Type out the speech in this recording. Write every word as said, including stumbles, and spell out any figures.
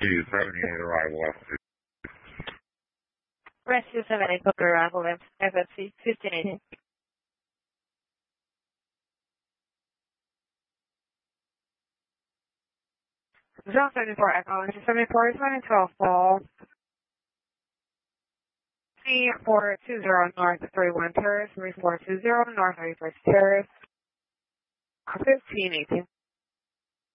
Rescue seventy-eight arrival F C. Rescue seventy-eight copy arrival F C fifteen eighteen. Zone seventy-four Echo, seventy-four is running twelve fall. C four two zero North thirty-one Terrace, three four two zero North thirty-first Terrace, fifteen eighteen.